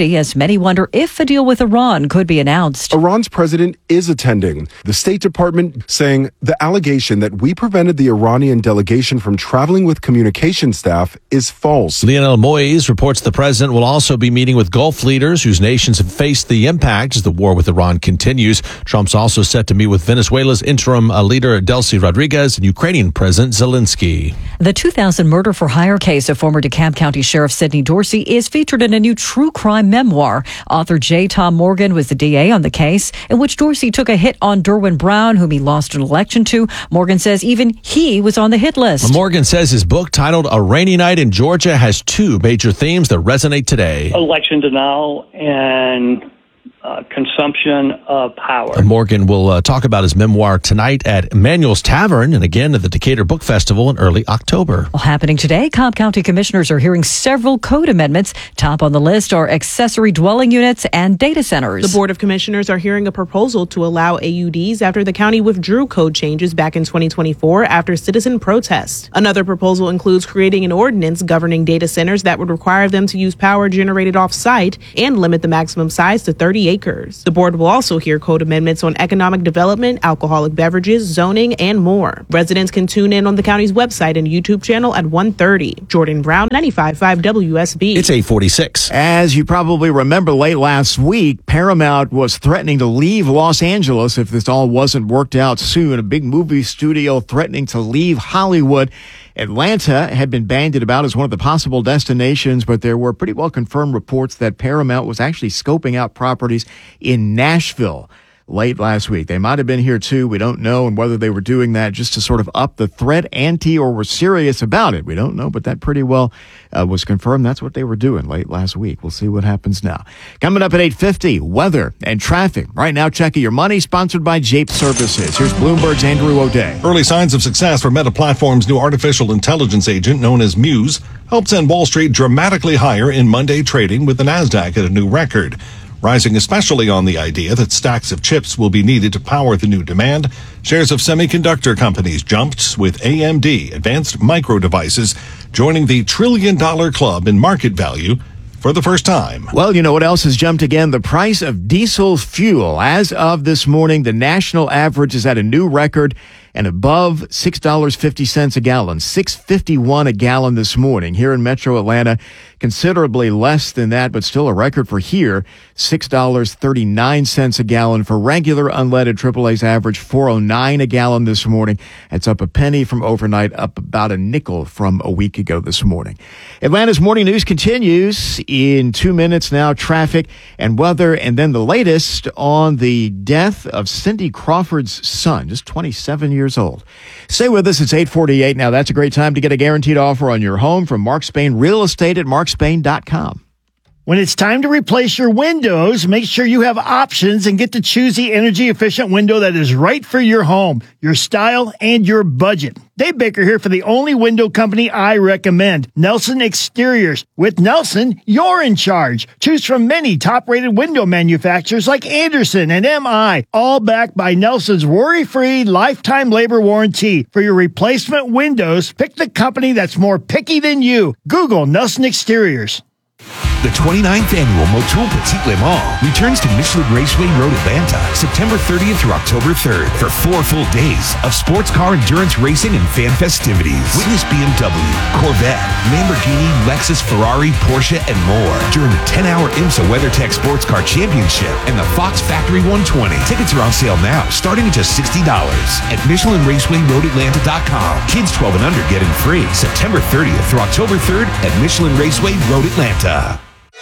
city as many wonder if a deal with Iran could be announced. Iran's president is attending. The State Department saying the allegation that we prevented the Iranian delegation from traveling with communication staff is false. Lionel Moïse reports the president will also be meeting with Gulf leaders whose nations have faced the impact as the war with Iran continues. Trump's also set to meet with Venezuela's interim uh, leader Delcy Rodriguez and Ukrainian President Zelensky. The two thousand murder-for-hire case of former DeKalb County Sheriff Sidney Dorsey is featured in a new true crime memoir. Author J. Tom Morgan was the D A on the case, in which Dorsey took a hit on Derwin Brown, whom he lost an election to. Morgan says even he was on the hit list. Morgan says his book, titled A Rainy Night in Georgia, has two major themes that resonate today. Election denial and Uh, consumption of power. Morgan will uh, talk about his memoir tonight at Emmanuel's Tavern and again at the Decatur Book Festival in early October. Well, happening today, Cobb County commissioners are hearing several code amendments. Top on the list are accessory dwelling units and data centers. The Board of Commissioners are hearing a proposal to allow A U Ds after the county withdrew code changes back in twenty twenty-four after citizen protests. Another proposal includes creating an ordinance governing data centers that would require them to use power generated off-site and limit the maximum size to thirty acres. The board will also hear code amendments on economic development, alcoholic beverages, zoning, and more. Residents can tune in on the county's website and YouTube channel at one thirty. Jordan Brown, ninety-five point five W S B. It's eight forty-six. As you probably remember, late last week, Paramount was threatening to leave Los Angeles if this all wasn't worked out soon. A big movie studio threatening to leave Hollywood. Atlanta had been bandied about as one of the possible destinations, but there were pretty well confirmed reports that Paramount was actually scoping out properties in Nashville late last week. They might have been here too. We don't know, and whether they were doing that just to sort of up the threat ante or were serious about it, we don't know, but that pretty well uh, was confirmed. That's what they were doing late last week. We'll see what happens now. Coming up at eight fifty, weather and traffic. Right now, checking your money, sponsored by Jape Services. Here's Bloomberg's Andrew O'Day. Early signs of success for Meta Platforms' new artificial intelligence agent known as Muse helped send Wall Street dramatically higher in Monday trading, with the Nasdaq at a new record, rising especially on the idea that stacks of chips will be needed to power the new demand. Shares of semiconductor companies jumped, with A M D, Advanced Micro Devices, joining the trillion dollar club in market value for the first time. Well, you know what else has jumped again? The price of diesel fuel. As of this morning, the national average is at a new record and above six dollars and fifty cents a gallon, six dollars and fifty-one cents a gallon this morning. Here in Metro Atlanta, considerably less than that, but still a record for here, six dollars and thirty-nine cents a gallon. For regular unleaded, triple A's average four dollars and nine cents a gallon this morning. It's up a penny from overnight, up about a nickel from a week ago this morning. Atlanta's morning news continues in two minutes now. Traffic and weather, and then the latest on the death of Cindy Crawford's son, just twenty-seven years old. Stay with us. It's eight forty-eight now. That's a great time to get a guaranteed offer on your home from Mark Spain Real Estate at mark spain dot com. When it's time to replace your windows, make sure you have options and get to choose the energy-efficient window that is right for your home, your style, and your budget. Dave Baker here for the only window company I recommend, Nelson Exteriors. With Nelson, you're in charge. Choose from many top-rated window manufacturers like Anderson and M I, all backed by Nelson's worry-free lifetime labor warranty. For your replacement windows, pick the company that's more picky than you. Google Nelson Exteriors. The twenty-ninth Annual Motul Petit Le Mans returns to Michelin Raceway Road, Atlanta, September thirtieth through October third for four full days of sports car endurance racing and fan festivities. Witness B M W, Corvette, Lamborghini, Lexus, Ferrari, Porsche, and more during the ten-hour IMSA WeatherTech Sports Car Championship and the Fox Factory one twenty. Tickets are on sale now, starting at just sixty dollars at Michelin Raceway Road Atlanta dot com. Kids twelve and under get in free September thirtieth through October third at Michelin Raceway Road Atlanta.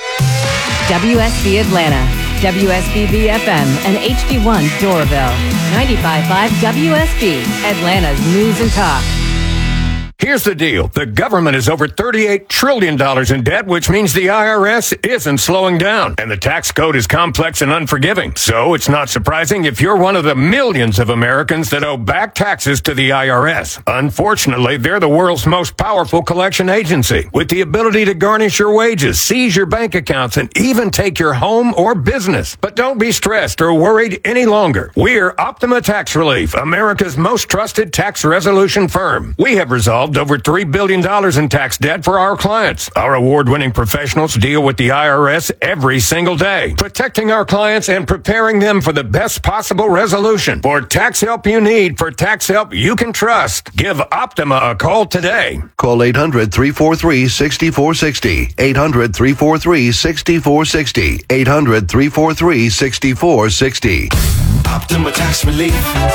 W S B Atlanta, W S B B F M, and H D one Doraville. ninety-five point five W S B, Atlanta's News and Talk. Here's the deal. The government is over thirty-eight trillion dollars in debt, which means the I R S isn't slowing down. And the tax code is complex and unforgiving. So it's not surprising if you're one of the millions of Americans that owe back taxes to the I R S. Unfortunately, they're the world's most powerful collection agency, with the ability to garnish your wages, seize your bank accounts, and even take your home or business. But don't be stressed or worried any longer. We're Optima Tax Relief, America's most trusted tax resolution firm. We have resolved solved over three billion dollars in tax debt for our clients. Our award-winning professionals deal with the I R S every single day, protecting our clients and preparing them for the best possible resolution. For tax help you need, for tax help you can trust, give Optima a call today. Call eight hundred, three four three, six four six zero. eight hundred, three four three, six four six zero. eight hundred, three four three, six four six zero. Optima Tax Relief.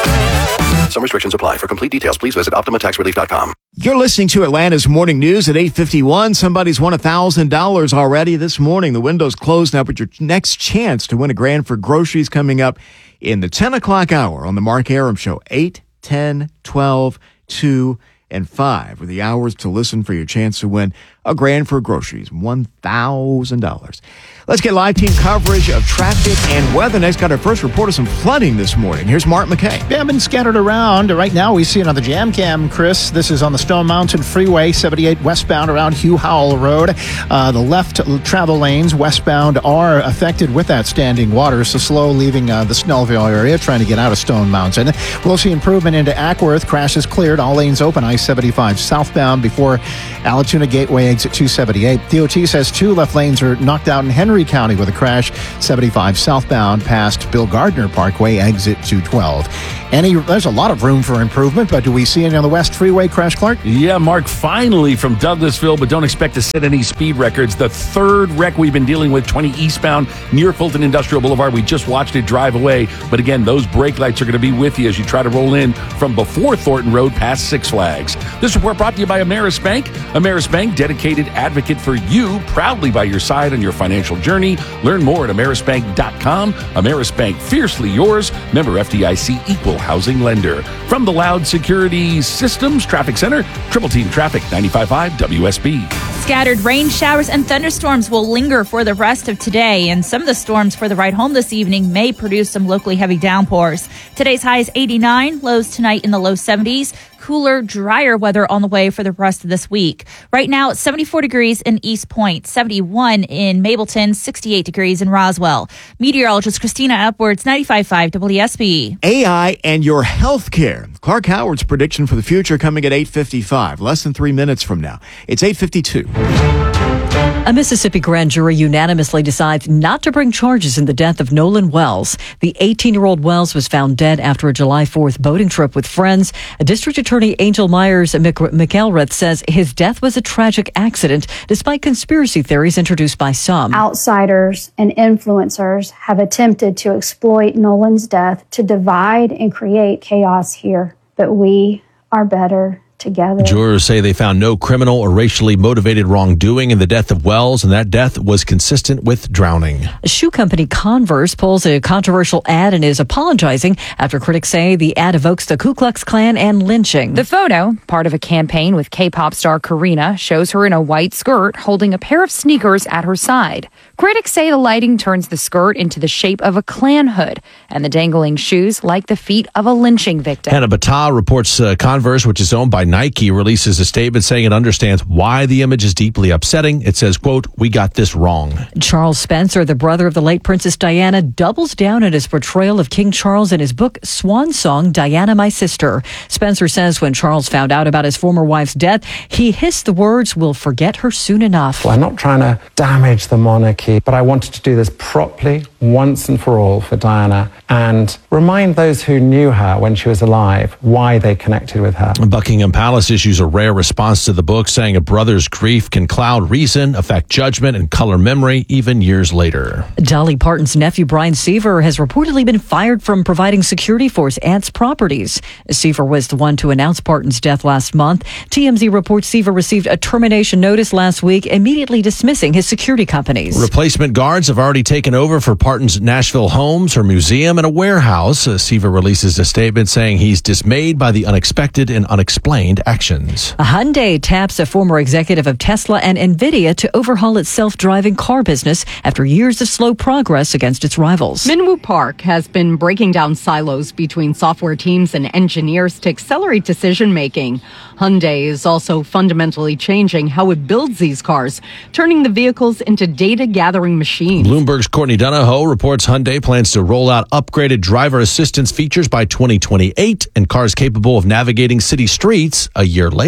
Some restrictions apply. For complete details, please visit optima tax relief dot com. You're listening to Atlanta's Morning News at eight fifty-one. Somebody's won one thousand dollars already this morning. The window's closed now, but your next chance to win a grand for groceries coming up in the ten o'clock hour on the Mark Arum Show. eight, ten, twelve, two, and five are the hours to listen for your chance to win a grand for groceries, one thousand dollars. Let's get live team coverage of traffic and weather next. Got our first report of some flooding this morning. Here's Mark McKay. Yeah, been scattered around. Right now we see it on the Jam Cam, Chris. This is on the Stone Mountain Freeway, seventy-eight westbound around Hugh Howell Road. Uh, the left travel lanes westbound are affected with that standing water, so slow leaving uh, the Snellville area, trying to get out of Stone Mountain. We'll see improvement into Ackworth. Crash is cleared. All lanes open. I seventy-five southbound before Alatoona Gateway exit two seventy-eight. D O T says two left lanes are knocked out in Henry County with a crash. seventy-five southbound past Bill Gardner Parkway, exit two twelve. Any, there's a lot of room for improvement, but do we see any on the West Freeway, Crash Clark? Yeah, Mark, finally from Douglasville, but don't expect to set any speed records. The third wreck we've been dealing with, twenty eastbound near Fulton Industrial Boulevard. We just watched it drive away. But again, those brake lights are going to be with you as you try to roll in from before Thornton Road past Six Flags. This report brought to you by Ameris Bank. Ameris Bank, dedicated advocate for you, proudly by your side on your financial journey. Learn more at ameris bank dot com. Ameris Bank, fiercely yours. Member F D I C, equal housing lender. From the Loud Security Systems Traffic Center, Triple Team Traffic, ninety-five point five W S B. Scattered rain showers and thunderstorms will linger for the rest of today, and some of the storms for the ride home this evening may produce some locally heavy downpours. Today's high is eighty-nine, lows tonight in the low seventies. Cooler, drier weather on the way for the rest of this week. Right now, it's seventy-four degrees in East Point, seventy-one in Mableton, sixty-eight degrees in Roswell. Meteorologist Christina Edwards, ninety-five point five W S B. A I and your health care. Clark Howard's prediction for the future coming at eight fifty-five, less than three minutes from now. It's eight fifty-two. A Mississippi grand jury unanimously decides not to bring charges in the death of Nolan Wells. The eighteen-year-old Wells was found dead after a July fourth boating trip with friends. District Attorney Angel Myers McElrath says his death was a tragic accident, despite conspiracy theories introduced by some. Outsiders and influencers have attempted to exploit Nolan's death to divide and create chaos here, but we are better together. Jurors say they found no criminal or racially motivated wrongdoing in the death of Wells, and that death was consistent with drowning. Shoe company Converse pulls a controversial ad and is apologizing after critics say the ad evokes the Ku Klux Klan and lynching. The photo, part of a campaign with K-pop star Karina, shows her in a white skirt holding a pair of sneakers at her side. Critics say the lighting turns the skirt into the shape of a Klan hood, and the dangling shoes like the feet of a lynching victim. Hannah Battah reports uh, Converse, which is owned by Nike, releases a statement saying it understands why the image is deeply upsetting. It says, quote, "We got this wrong." Charles Spencer, the brother of the late Princess Diana, doubles down on his portrayal of King Charles in his book Swan Song, Diana, My Sister. Spencer says when Charles found out about his former wife's death, he hissed the words, "We'll forget her soon enough." Well, I'm not trying to damage the monarchy, but I wanted to do this properly, once and for all, for Diana, and remind those who knew her when she was alive why they connected with her. Buckingham Palace issues a rare response to the book, saying a brother's grief can cloud reason, affect judgment, and color memory even years later. Dolly Parton's nephew, Brian Seaver, has reportedly been fired from providing security for his aunt's properties. Seaver was the one to announce Parton's death last month. T M Z reports Seaver received a termination notice last week, immediately dismissing his security companies. Replacement guards have already taken over for Parton's Nashville homes, her museum, and a warehouse. Uh, Seaver releases a statement saying he's dismayed by the unexpected and unexplained actions. A Hyundai taps a former executive of Tesla and NVIDIA to overhaul its self-driving car business after years of slow progress against its rivals. Minwoo Park has been breaking down silos between software teams and engineers to accelerate decision-making. Hyundai is also fundamentally changing how it builds these cars, turning the vehicles into data-gathering machines. Bloomberg's Courtney Donahoe reports Hyundai plans to roll out upgraded driver assistance features by twenty twenty-eight and cars capable of navigating city streets a year later.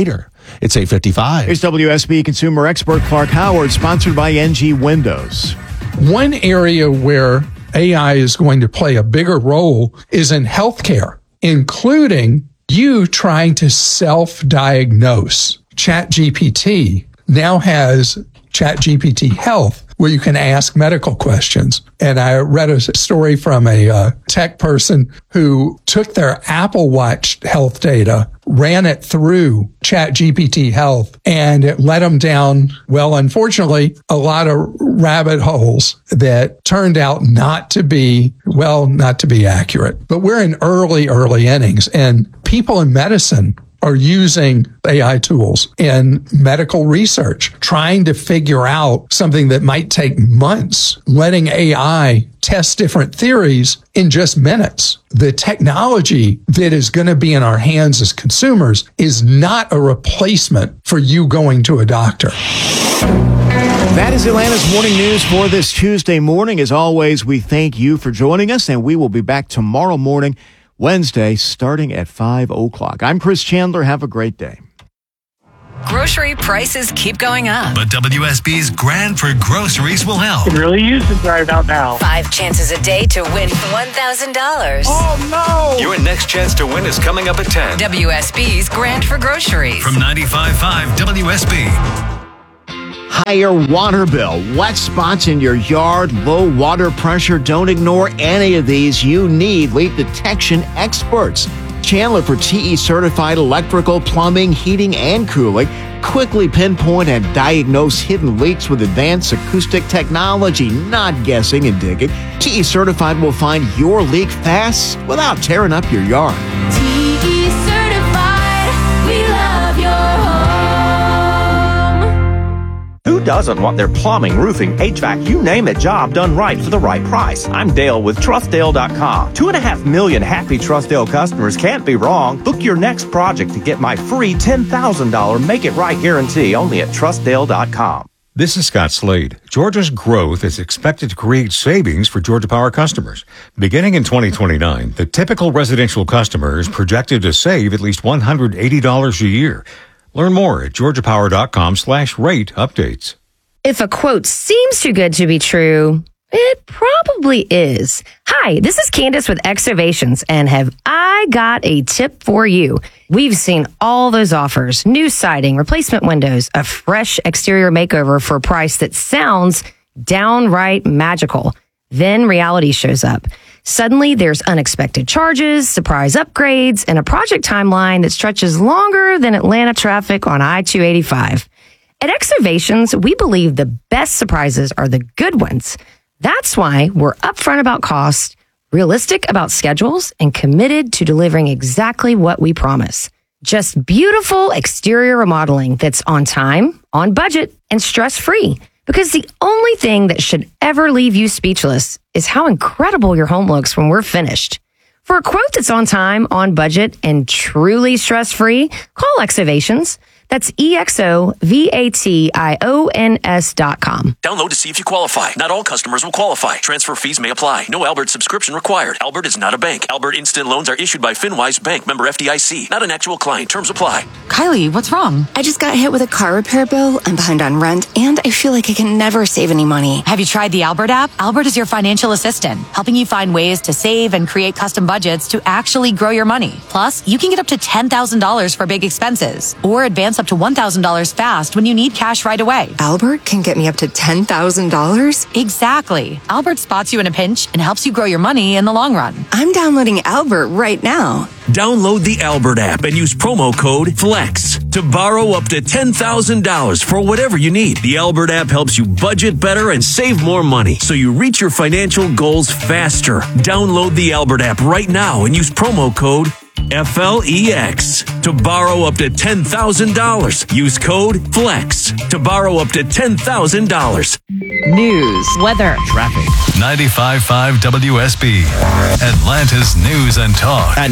It's eight fifty-five. Here's W S B consumer expert Clark Howard, sponsored by N G Windows. One area where A I is going to play a bigger role is in healthcare, including you trying to self-diagnose. ChatGPT now has ChatGPT Health, where you can ask medical questions. And I read a story from a uh, tech person who took their Apple Watch health data, ran it through ChatGPT Health, and it led them down, well, unfortunately, a lot of rabbit holes that turned out not to be, well, not to be accurate. But we're in early, early innings, and people in medicine are using A I tools in medical research, trying to figure out something that might take months, letting A I test different theories in just minutes. The technology that is going to be in our hands as consumers is not a replacement for you going to a doctor. That is Atlanta's morning news for this Tuesday morning. As always, we thank you for joining us, and we will be back tomorrow morning, Wednesday, starting at five o'clock. I'm Chris Chandler. Have a great day. Grocery prices keep going up. But W S B's Grand for Groceries will help. It really is to drive out now. Five chances a day to win one thousand dollars. Oh, no! Your next chance to win is coming up at ten. W S B's Grand for Groceries. From ninety-five point five W S B. Higher water bill, wet spots in your yard, low water pressure. Don't ignore any of these. You need leak detection experts. Chandler for T E certified electrical, plumbing, heating, and cooling. Quickly pinpoint and diagnose hidden leaks with advanced acoustic technology, not guessing and digging. T E certified will find your leak fast without tearing up your yard. T E certified, we love your home. Who doesn't want their plumbing, roofing, H V A C, you name it, job done right for the right price? I'm Dale with Trust Dale dot com. Two and a half million happy Trust Dale customers can't be wrong. Book your next project to get my free ten thousand dollars Make It Right guarantee only at Trust Dale dot com. This is Scott Slade. Georgia's growth is expected to create savings for Georgia Power customers. Beginning in twenty twenty-nine, the typical residential customer is projected to save at least one hundred eighty dollars a year. Learn more at georgia power dot com slash rate updates. If a quote seems too good to be true, it probably is. Hi, this is Candace with Exovations, and have I got a tip for you. We've seen all those offers, new siding, replacement windows, a fresh exterior makeover for a price that sounds downright magical. Then reality shows up. Suddenly, there's unexpected charges, surprise upgrades, and a project timeline that stretches longer than Atlanta traffic on I two eighty-five. At Exovations, we believe the best surprises are the good ones. That's why we're upfront about cost, realistic about schedules, and committed to delivering exactly what we promise. Just beautiful exterior remodeling that's on time, on budget, and stress-free. Because the only thing that should ever leave you speechless is how incredible your home looks when we're finished. For a quote that's on time, on budget, and truly stress-free, call Exovations. That's E X O V A T I O N S dot com. Download to see if you qualify. Not all customers will qualify. Transfer fees may apply. No Albert subscription required. Albert is not a bank. Albert Instant Loans are issued by FinWise Bank, member F D I C. Not an actual client. Terms apply. Kylie, what's wrong? I just got hit with a car repair bill. I'm behind on rent, and I feel like I can never save any money. Have you tried the Albert app? Albert is your financial assistant, helping you find ways to save and create custom budgets to actually grow your money. Plus, you can get up to ten thousand dollars for big expenses, or advance up to one thousand dollars fast when you need cash right away. Albert can get me up to ten thousand dollars? Exactly. Albert spots you in a pinch and helps you grow your money in the long run. I'm downloading Albert right now. Download the Albert app and use promo code FLEX to borrow up to ten thousand dollars for whatever you need. The Albert app helps you budget better and save more money so you reach your financial goals faster. Download the Albert app right now and use promo code F L E X to borrow up to ten thousand dollars. Use code FLEX to borrow up to ten thousand dollars. News, weather, traffic. ninety-five point five W S B. Atlanta's News and Talk. At nine o'clock.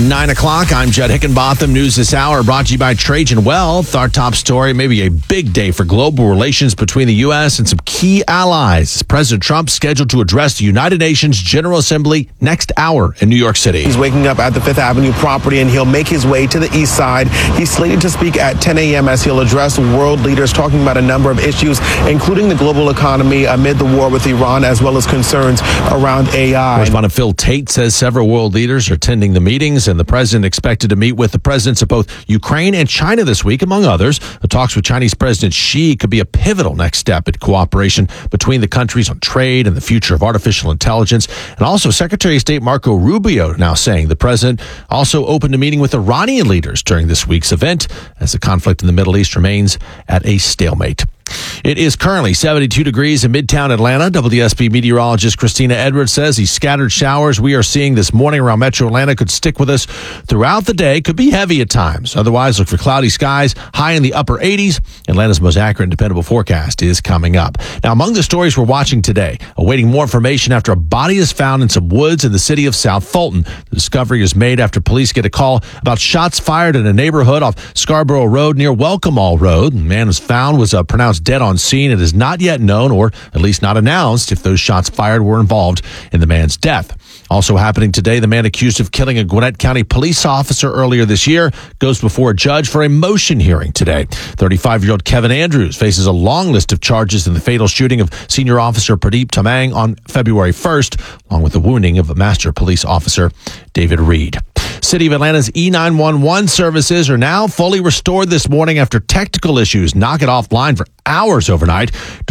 o'clock. I'm Judd Hickenbotham. News this hour brought to you by Trajan Wealth. Our top story, maybe a big day for global relations between the U S and some key allies. President Trump scheduled to address the United Nations General Assembly next hour in New York City. He's waking up at the Fifth Avenue property, and he'll make his way to the east side. He's slated to speak at ten a.m. as he'll address world leaders talking about a number of issues, including the global economy amid the war with Iran, as well as concerns around A I. Correspondent Phil Tate says several world leaders are attending the meetings, and the president expected to meet with the presidents of both Ukraine and China this week, among others. The talks with Chinese President Xi could be a pivotal next step in cooperation between the countries on trade and the future of artificial intelligence. And also, Secretary of State Marco Rubio now saying the president also opened a meeting with Iranian leaders during this week's event as the conflict in the Middle East remains at a stalemate. It is currently seventy-two degrees in Midtown Atlanta. W S B meteorologist Christina Edwards says these scattered showers we are seeing this morning around Metro Atlanta could stick with us throughout the day, could be heavy at times. Otherwise, look for cloudy skies, high in the upper eighties. Atlanta's most accurate and dependable forecast is coming up. Now, among the stories we're watching today, awaiting more information after a body is found in some woods in the city of South Fulton. The discovery is made after police get a call about shots fired in a neighborhood off Scarborough Road near Welcome All Road. The man was found was uh, pronounced dead on scene. It is not yet known, or at least not announced, if those shots fired were involved in the man's death. Also happening today, the man accused of killing a Gwinnett County police officer earlier this year goes before a judge for a motion hearing today. thirty-five-year-old Kevin Andrews faces a long list of charges in the fatal shooting of senior officer Pradeep Tamang on February first, along with the wounding of a master police officer David Reed. City of Atlanta's E nine one one services are now fully restored this morning after technical issues knock it offline for hours overnight.